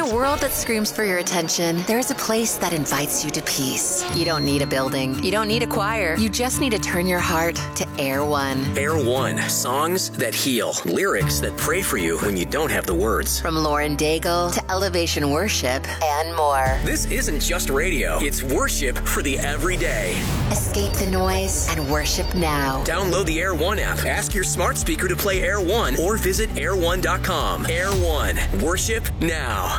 a world that screams for your attention, there's a place that invites you to peace. You don't need a building. You don't need a choir. You just need to turn your heart to Air One. Air One. Songs that heal. Lyrics that pray for you when you don't have the words. From Lauren Daigle to Elevation Worship and more. This isn't just radio. It's worship for the everyday. Escape the noise and worship now. Download the Air One app. Ask your smart speaker to play Air One or visit air1.com. Air One. Worship now.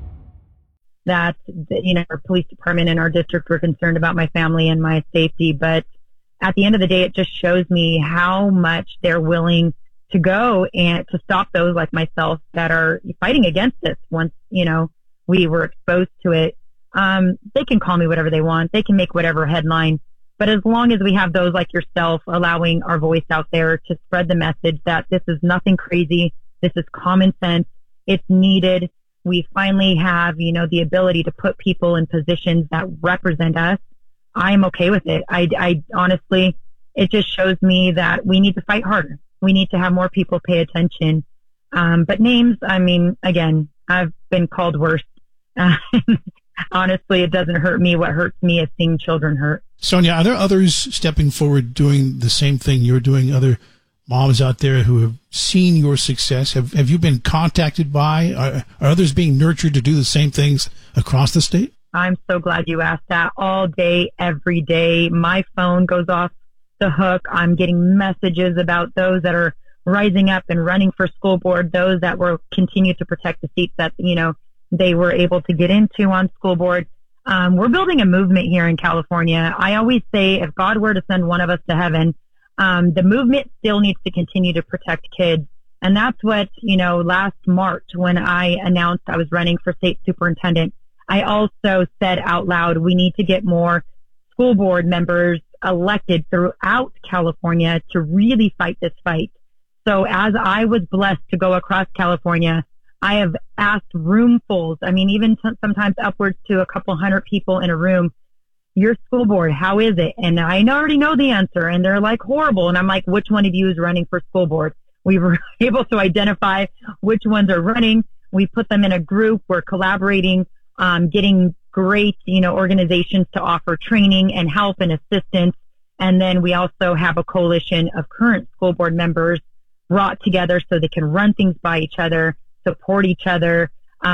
That, our police department and our district were concerned about my family and my safety. But at the end of the day, it just shows me how much they're willing to go and to stop those like myself that are fighting against this once, we were exposed to it. They can call me whatever they want. They can make whatever headline. But as long as we have those like yourself allowing our voice out there to spread the message that this is nothing crazy, this is common sense, it's needed. We finally have, the ability to put people in positions that represent us. I'm okay with it. I honestly, it just shows me that we need to fight harder. We need to have more people pay attention. But names, again, I've been called worse. Honestly, it doesn't hurt me. What hurts me is seeing children hurt. Sonia, are there others stepping forward doing the same thing you're doing? Other moms out there who have seen your success? Have you been contacted by? Are others being nurtured to do the same things across the state? I'm so glad you asked that. All day, every day, my phone goes off the hook. I'm getting messages about those that are rising up and running for school board, those that will continue to protect the seats that, they were able to get into on school board. We're building a movement here in California. I always say if God were to send one of us to heaven, the movement still needs to continue to protect kids. And that's what, last March when I announced I was running for state superintendent, I also said out loud, we need to get more school board members elected throughout California to really fight this fight. So as I was blessed to go across California, I have asked roomfuls, even sometimes upwards to a couple hundred people in a room, your school board, how is it? And I already know the answer, and they're like, horrible. And I'm like, which one of you is running for school board? We were able to identify which ones are running. We put them in a group. We're collaborating, getting great, organizations to offer training and help and assistance. And then we also have a coalition of current school board members brought together so they can run things by each other, support each other.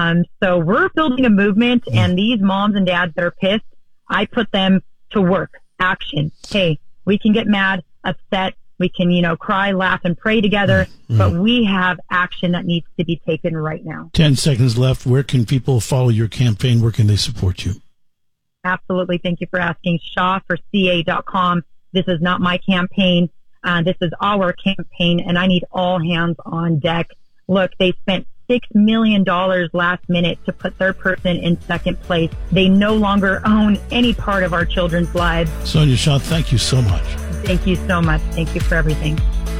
So we're building a movement, and these moms and dads that are pissed, I put them to work, action. Hey, we can get mad, upset. We can, cry, laugh, and pray together, but we have action that needs to be taken right now. 10 seconds left. Where can people follow your campaign? Where can they support you? Absolutely. Thank you for asking. ShawForCA.com. This is not my campaign. This is our campaign, and I need all hands on deck. Look, they spent $6 million last minute to put their person in second place. They no longer own any part of our children's lives. Sonia Shaw, thank you so much. Thank you so much. Thank you for everything.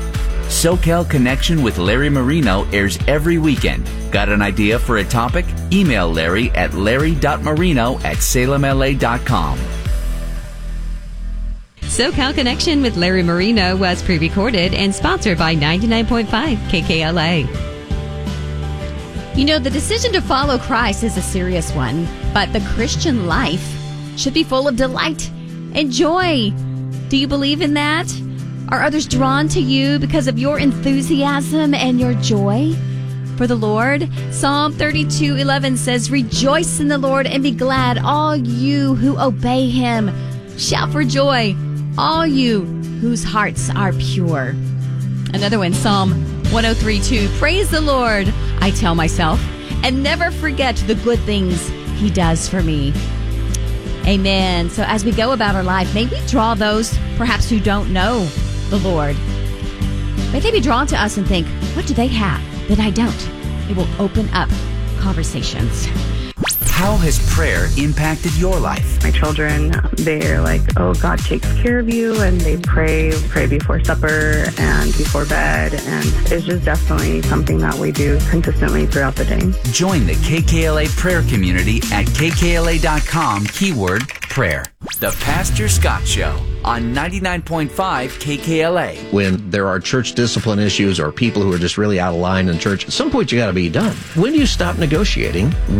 SoCal Connection with Larry Marino airs every weekend. Got an idea for a topic? Email Larry at larry.marino@salemla.com. SoCal Connection with Larry Marino was pre-recorded and sponsored by 99.5 KKLA. The decision to follow Christ is a serious one, but the Christian life should be full of delight and joy. Do you believe in that? Are others drawn to you because of your enthusiasm and your joy for the Lord? Psalm 32:11 says, "Rejoice in the Lord and be glad, all you who obey him. Shout for joy, all you whose hearts are pure." Another one, Psalm 103:2, "Praise the Lord, I tell myself, and never forget the good things he does for me." Amen. So as we go about our life, may we draw those perhaps who don't know the Lord. May they be drawn to us and think, what do they have that I don't? It will open up conversations. How has prayer impacted your life? My children, they're like, oh, God takes care of you, and they pray before supper and before bed, and it's just definitely something that we do consistently throughout the day. Join the KKLA prayer community at kkla.com, keyword prayer. The Pastor Scott Show on 99.5 KKLA. When there are church discipline issues or people who are just really out of line in church, at some point you got to be done. When do you stop negotiating?